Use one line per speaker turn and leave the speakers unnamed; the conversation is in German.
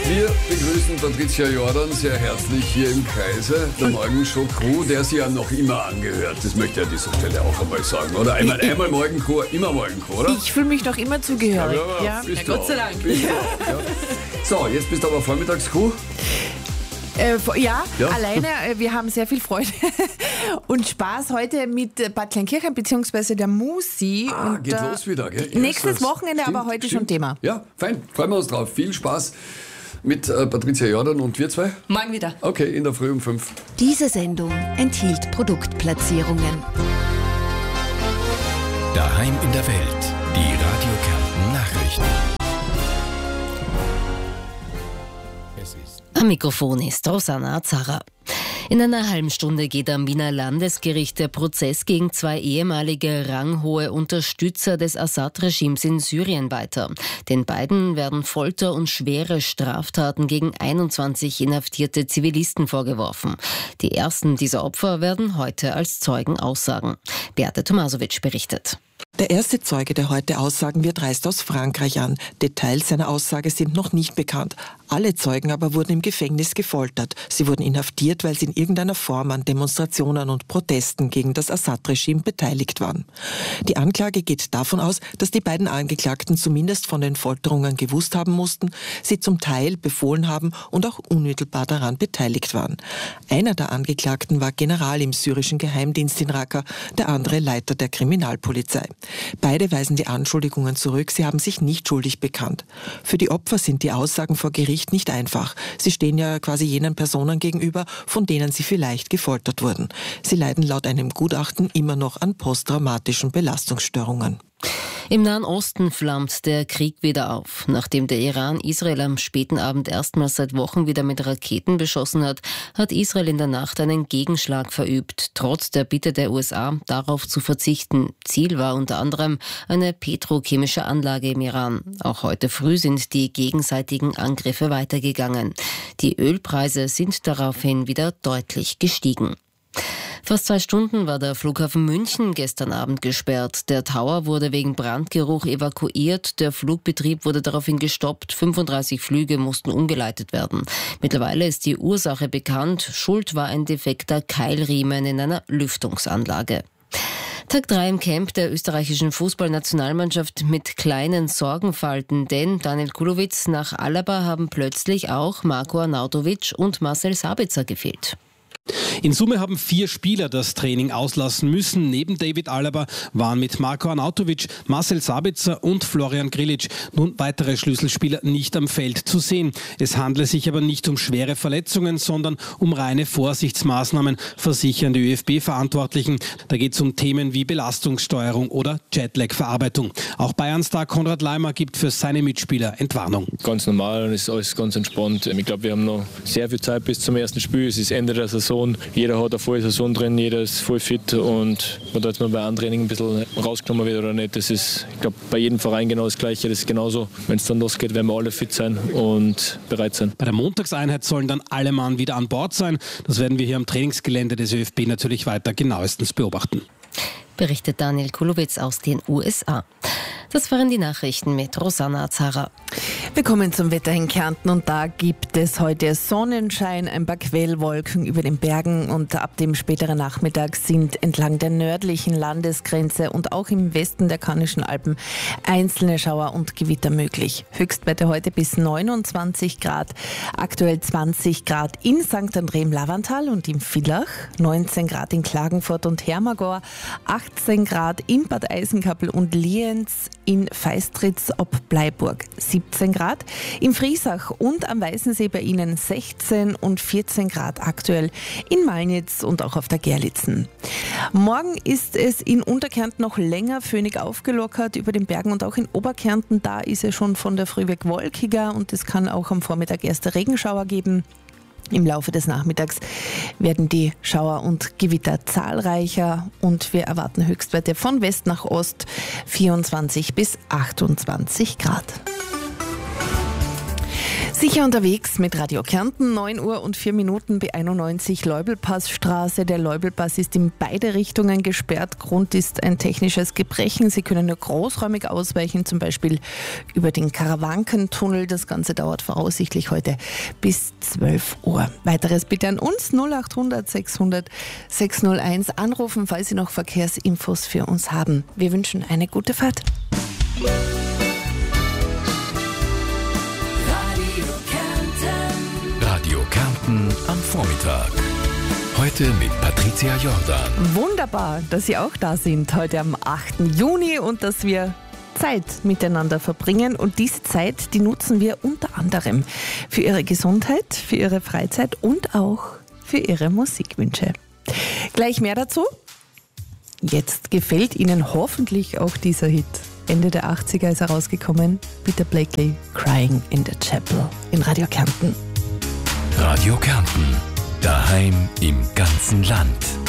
Wir begrüßen Patricia Jordan sehr herzlich hier im Kreise der Morgenshow-Crew, der sie ja noch immer angehört. Das möchte ich an dieser Stelle auch einmal sagen, oder? Einmal Morgenchor, immer Morgenchor, oder?
Ich fühle mich noch immer zugehörig. Ja,
Gott sei Dank. So, jetzt bist du aber Vormittagscrew.
Ja, alleine, wir haben sehr viel Freude und Spaß heute mit Bad Kleinkirchen bzw. der Musi. Und,
geht los wieder, gell?
Nächstes Wochenende, aber heute schon Thema.
Ja, fein, freuen wir uns drauf. Viel Spaß mit Patricia Jordan und wir zwei.
Morgen wieder.
Okay, in der Früh um 5.
Diese Sendung enthielt Produktplatzierungen.
Daheim in der Welt. Die Radio Kärnten Nachrichten.
Am Mikrofon ist Rosanna Azara. In einer halben Stunde geht am Wiener Landesgericht der Prozess gegen 2 ehemalige ranghohe Unterstützer des Assad-Regimes in Syrien weiter. Den beiden werden Folter und schwere Straftaten gegen 21 inhaftierte Zivilisten vorgeworfen. Die ersten dieser Opfer werden heute als Zeugen aussagen. Beate Tomasovic berichtet.
Der erste Zeuge, der heute aussagen wird, reist aus Frankreich an. Details seiner Aussage sind noch nicht bekannt. Alle Zeugen aber wurden im Gefängnis gefoltert. Sie wurden inhaftiert, weil sie in irgendeiner Form an Demonstrationen und Protesten gegen das Assad-Regime beteiligt waren. Die Anklage geht davon aus, dass die beiden Angeklagten zumindest von den Folterungen gewusst haben mussten, sie zum Teil befohlen haben und auch unmittelbar daran beteiligt waren. Einer der Angeklagten war General im syrischen Geheimdienst in Raqqa, der andere Leiter der Kriminalpolizei. Beide weisen die Anschuldigungen zurück, sie haben sich nicht schuldig bekannt. Für die Opfer sind die Aussagen vor Gericht nicht einfach. Sie stehen ja quasi jenen Personen gegenüber, von denen sie vielleicht gefoltert wurden. Sie leiden laut einem Gutachten immer noch an posttraumatischen Belastungsstörungen.
Im Nahen Osten flammt der Krieg wieder auf. Nachdem der Iran Israel am späten Abend erstmals seit Wochen wieder mit Raketen beschossen hat, hat Israel in der Nacht einen Gegenschlag verübt, trotz der Bitte der USA, darauf zu verzichten. Ziel war unter anderem eine petrochemische Anlage im Iran. Auch heute früh sind die gegenseitigen Angriffe weitergegangen. Die Ölpreise sind daraufhin wieder deutlich gestiegen. Fast 2 Stunden war der Flughafen München gestern Abend gesperrt. Der Tower wurde wegen Brandgeruch evakuiert. Der Flugbetrieb wurde daraufhin gestoppt. 35 Flüge mussten umgeleitet werden. Mittlerweile ist die Ursache bekannt. Schuld war ein defekter Keilriemen in einer Lüftungsanlage. Tag 3 im Camp der österreichischen Fußballnationalmannschaft mit kleinen Sorgenfalten, denn Daniel Kulowitz nach Alaba haben plötzlich auch Marko Arnautovic und Marcel Sabitzer gefehlt.
In Summe haben 4 Spieler das Training auslassen müssen. Neben David Alaba waren mit Marko Arnautovic, Marcel Sabitzer und Florian Grillitsch nun weitere Schlüsselspieler nicht am Feld zu sehen. Es handle sich aber nicht um schwere Verletzungen, sondern um reine Vorsichtsmaßnahmen, versichern die ÖFB-Verantwortlichen. Da geht es um Themen wie Belastungssteuerung oder Jetlag-Verarbeitung. Auch Bayern-Star Konrad Laimer gibt für seine Mitspieler Entwarnung.
Ganz normal und ist alles ganz entspannt. Ich glaube, wir haben noch sehr viel Zeit bis zum ersten Spiel. Es ist Ende der Saison. Jeder hat eine volle Saison drin, jeder ist voll fit und ob da jetzt mal bei einem Training ein bisschen rausgenommen wird oder nicht, das ist, ich glaube, bei jedem Verein genau das Gleiche. Das ist genauso. Wenn es dann losgeht, werden wir alle fit sein und bereit sein.
Bei der Montagseinheit sollen dann alle Mann wieder an Bord sein. Das werden wir hier am Trainingsgelände des ÖFB natürlich weiter genauestens beobachten.
Berichtet Daniel Kulowitz aus den USA. Das waren die Nachrichten mit Rosanna Azara.
Wir kommen zum Wetter in Kärnten und da gibt es heute Sonnenschein, ein paar Quellwolken über den Bergen und ab dem späteren Nachmittag sind entlang der nördlichen Landesgrenze und auch im Westen der Kannischen Alpen einzelne Schauer und Gewitter möglich. Höchstwerte heute bis 29 Grad, aktuell 20 Grad in St. André im Lavantal und im Villach, 19 Grad in Klagenfurt und Hermagor, 18 Grad in Bad Eisenkappel und Lienz, in Feistritz ob Bleiburg 17 Grad, in Friesach und am Weißensee bei Ihnen 16 und 14 Grad aktuell in Malnitz und auch auf der Gerlitzen. Morgen ist es in Unterkärnten noch länger föhnig aufgelockert über den Bergen und auch in Oberkärnten, da ist es schon von der Früh weg wolkiger und es kann auch am Vormittag erste Regenschauer geben. Im Laufe des Nachmittags werden die Schauer und Gewitter zahlreicher und wir erwarten Höchstwerte von West nach Ost 24 bis 28 Grad. Sicher unterwegs mit Radio Kärnten, 9 Uhr und 4 Minuten, B91 Leubelpassstraße. Der Leubelpass ist in beide Richtungen gesperrt. Grund ist ein technisches Gebrechen. Sie können nur großräumig ausweichen, zum Beispiel über den Karawankentunnel. Das Ganze dauert voraussichtlich heute bis 12 Uhr. Weiteres bitte an uns 0800 600 601 anrufen, falls Sie noch Verkehrsinfos für uns haben. Wir wünschen eine gute Fahrt.
Radio Kärnten am Vormittag. Heute mit Patricia Jordan.
Wunderbar, dass Sie auch da sind, heute am 8. Juni und dass wir Zeit miteinander verbringen. Und diese Zeit, die nutzen wir unter anderem für Ihre Gesundheit, für Ihre Freizeit und auch für Ihre Musikwünsche. Gleich mehr dazu. Jetzt gefällt Ihnen hoffentlich auch dieser Hit. Ende der 80er ist er rausgekommen. Peter Blakely, Crying in the Chapel in Radio Kärnten.
Radio Kärnten. Daheim im ganzen Land.